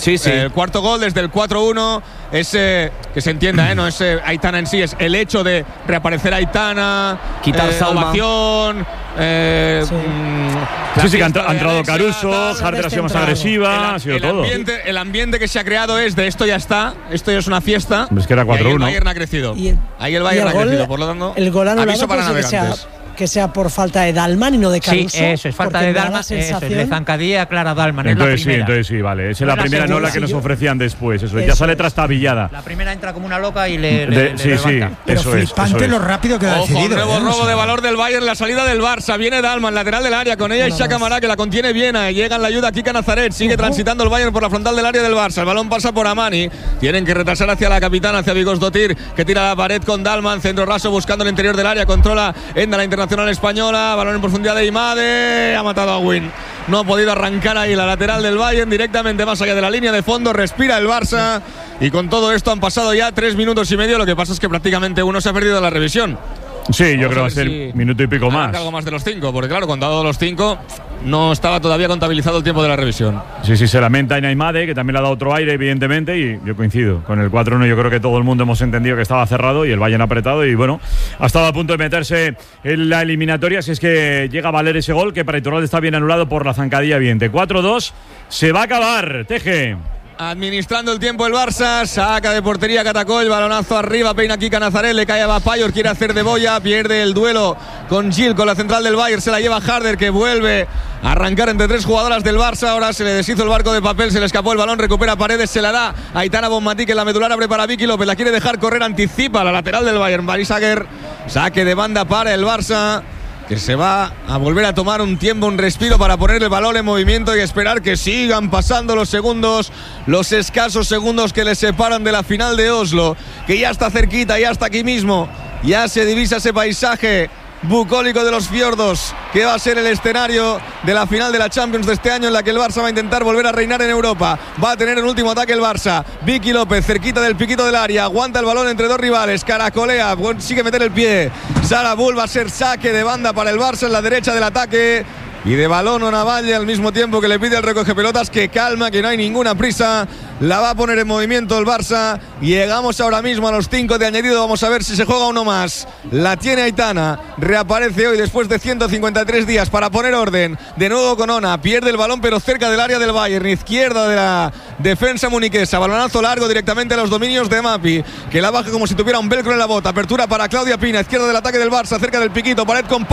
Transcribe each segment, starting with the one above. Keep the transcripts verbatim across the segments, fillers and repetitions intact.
Sí, sí. El cuarto gol desde el cuatro uno es, eh, que se entienda, ¿eh? No es eh, Aitana en sí, es el hecho de reaparecer Aitana, quitar eh, Salma. ovación. Eh, Sí. mm, Sí, sí, que ha, entra- ha de entrado Alexia, Caruso, tal. Harder ha sido más El- agresiva, ha sido el todo. ambiente, el ambiente que se ha creado es de esto ya está, esto ya es una fiesta. Hombre, es que era y ahí el cuatro uno. Bayern ha crecido. Y el- ahí el y Bayern el ha gol- crecido, por lo tanto. El gol anulado aviso para puede ser que sea, navegantes. que sea por falta de Dalman y no de Caruso. Sí, eso es falta porque de me da la Dalman. Eso es sensación- de zancadilla clara Dalman. Entonces es sí, la primera. entonces sí, vale. Esa es No la es la primera, no segunda, la que sí, nos yo- ofrecían después. Eso, ya Eso sale es. trastabillada. La primera entra como una loca y le, le- De- le sí, sí, levanta. Pero eso es. Eso flipante es. lo rápido que ha Ojo, decidido. nuevo ¿eh? O robo sea, de valor del Bayern, la salida del Barça. Viene Dalman, lateral del área, con ella y Una Shaka más. Mará, que la contiene bien. Llega en la ayuda Kika Nazaret. Sigue transitando el Bayern por la frontal del área del Barça. El balón pasa por Amani. Tienen que retrasar hacia la capitana, hacia Vigos Dotir, que tira la pared con Dalman. Centro raso buscando el interior del área. Controla Enda, la internacional española. Balón en profundidad de Imade. Ha matado a Win. No ha podido arrancar ahí la lateral del Bayern directamente más allá de la línea de fondo. Respira el Barça. Y con todo esto han pasado ya tres minutos y medio. Lo que pasa es que prácticamente uno se ha perdido la revisión. Sí, yo creo Vamos que va a a ser ver si minuto y pico Arranca más. algo más de los cinco, porque claro, contado los cinco, no estaba todavía contabilizado el tiempo de la revisión. Sí, sí, se lamenta Inaimade, que también le ha dado otro aire, evidentemente, y yo coincido. Con el cuatro uno yo creo que todo el mundo hemos entendido que estaba cerrado y el Bayern apretado y bueno, ha estado a punto de meterse en la eliminatoria, si es que llega a valer ese gol, que para Iturralde está bien anulado por la zancadilla evidente. cuatro dos, se va a acabar, Teje. Administrando el tiempo el Barça, saca de portería Catacol, balonazo arriba, peina Kika Nazaret, le cae a Bapayor, quiere hacer de boya, pierde el duelo con Gil, con la central del Bayern, se la lleva Harder, que vuelve a arrancar entre tres jugadoras del Barça. Ahora se le deshizo el barco de papel, se le escapó el balón, recupera Paredes, se la da a Aitana Bonmatí, que en la medular abre para Vicky López, la quiere dejar correr, anticipa la lateral del Bayern, Barisager, saque de banda para el Barça, que se va a volver a tomar un tiempo, un respiro para poner el balón en movimiento y esperar que sigan pasando los segundos, los escasos segundos que les separan de la final de Oslo, que ya está cerquita, ya está aquí mismo, ya se divisa ese paisaje bucólico de los fiordos, que va a ser el escenario de la final de la Champions de este año, en la que el Barça va a intentar volver a reinar en Europa. Va a tener el último ataque el Barça. Vicky López cerquita del piquito del área, aguanta el balón entre dos rivales, caracolea, consigue meter el pie. Sara Bull, va a ser saque de banda para el Barça en la derecha del ataque. Y de balón a Navalle al mismo tiempo que le pide al recoge pelotas que calma, que no hay ninguna prisa. La va a poner en movimiento el Barça. Llegamos ahora mismo a los cinco de añadido. Vamos a ver si se juega uno más. La tiene Aitana. Reaparece hoy después de ciento cincuenta y tres días para poner orden. De nuevo con Ona. Pierde el balón pero cerca del área del Bayern. Izquierda de la defensa muniquesa. Balonazo largo directamente a los dominios de Mapi, que la baja como si tuviera un velcro en la bota. Apertura para Claudia Pina. Izquierda del ataque del Barça. Cerca del piquito. Pared con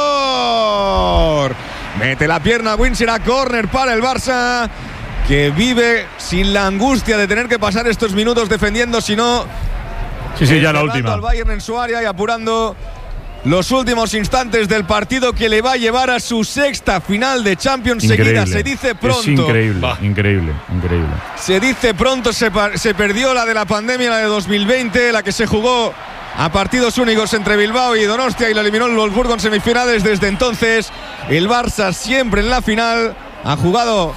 Payor. Mete la pierna Win, será córner para el Barça, que vive sin la angustia de tener que pasar estos minutos defendiendo, sino Sí, sí, ya la encerrando última. al Bayern en su área y apurando los últimos instantes del partido que le va a llevar a su sexta final de Champions seguida. Se dice pronto. Es increíble, Bah. increíble, increíble. Se dice pronto, se, se perdió la de la pandemia, la de dos mil veinte, la que se jugó a partidos únicos entre Bilbao y Donostia y lo eliminó el Wolfsburgo en semifinales. Desde entonces, el Barça siempre en la final. Ha jugado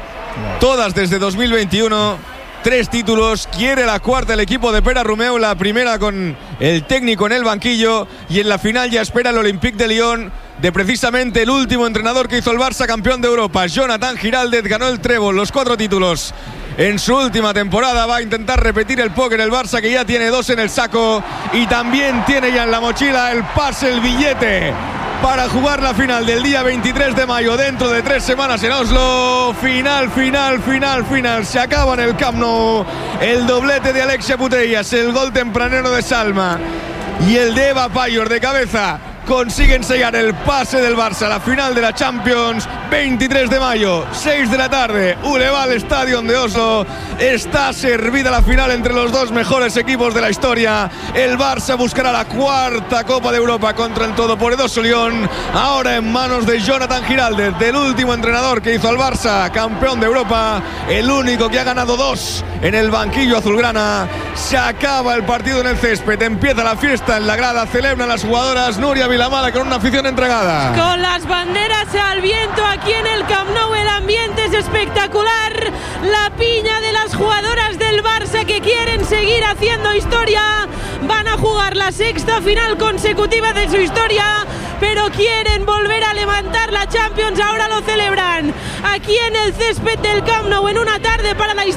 todas desde dos mil veintiuno. Tres títulos, quiere la cuarta el equipo de Pere Romeu, la primera con el técnico en el banquillo, y en la final ya espera el Olympique de Lyon, de precisamente el último entrenador que hizo el Barça campeón de Europa. Jonathan Giraldez ganó el trébol, los cuatro títulos en su última temporada. Va a intentar repetir el póker el Barça, que ya tiene dos en el saco y también tiene ya en la mochila el pase, el billete para jugar la final del día veintitrés de mayo, dentro de tres semanas en Oslo. Final, final, final, final. Se acaba en el Camp Nou el doblete de Alexia Putellas, el gol tempranero de Salma y el de Eva Payor de cabeza. Consiguen sellar el pase del Barça a la final de la Champions. Veintitrés de mayo, seis de la tarde, Uleval Stadium de Oslo. Está servida la final entre los dos mejores equipos de la historia. El Barça buscará la cuarta Copa de Europa contra el todopoderoso Lyon. Ahora en manos de Jonathan Giraldez, del último entrenador que hizo al Barça campeón de Europa, el único que ha ganado dos en el banquillo azulgrana. Se acaba el partido en el césped, empieza la fiesta en la grada, celebran las jugadoras. Nuria Vilamala con una afición entregada. Con las banderas al viento aquí en el Camp Nou, el ambiente es espectacular. La piña de las jugadoras del Barça que quieren seguir haciendo historia. Van a jugar la sexta final consecutiva de su historia, pero quieren volver a levantar la Champions. Ahora lo celebran aquí en el césped del Camp Nou, en una tarde para la historia.